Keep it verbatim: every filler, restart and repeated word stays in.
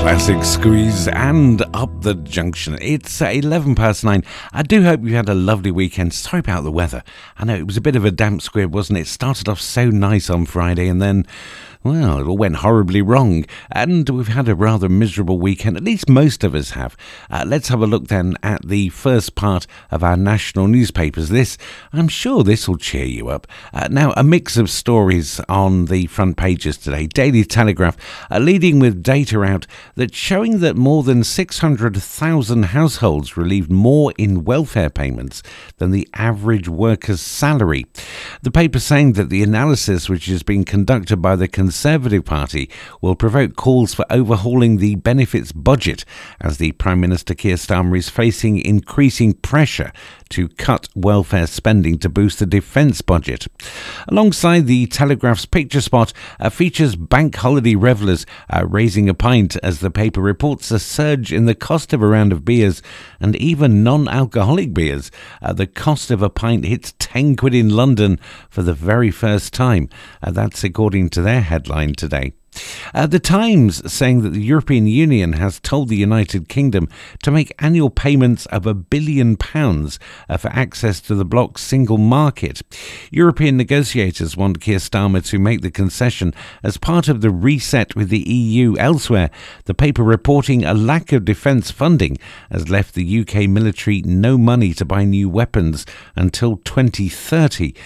Classic Squeeze and Up the Junction. It's uh, eleven past nine. I do hope you had a lovely weekend. Sorry about the weather. I know it was a bit of a damp squib, wasn't it? It started off so nice on Friday and then, well, it all went horribly wrong. And we've had a rather miserable weekend. At least most of us have. Uh, let's have a look then at the first part of our national newspapers. This, I'm sure this will cheer you up. Uh, now, a mix of stories on the front pages today. Daily Telegraph uh, leading with data out that's showing that more than six hundred thousand households received more in welfare payments than the average worker's salary. The paper saying that the analysis, which is being conducted by the Conservative Party, will provoke calls for overhauling the benefits budget as the Prime Minister Keir Starmer is facing increasing pressure to cut welfare spending to boost the defence budget. Alongside the Telegraph's picture spot uh, features bank holiday revellers uh, raising a pint as the paper reports a surge in the cost of a round of beers and even non-alcoholic beers. Uh, the cost of a pint hits ten quid in London for the very first time. Uh, that's according to their headline today. Uh, the Times saying that the European Union has told the United Kingdom to make annual payments of a billion pounds uh, for access to the bloc's single market. European negotiators want Keir Starmer to make the concession as part of the reset with the E U. Elsewhere, the paper reporting a lack of defence funding has left the U K military no money to buy new weapons until twenty thirty.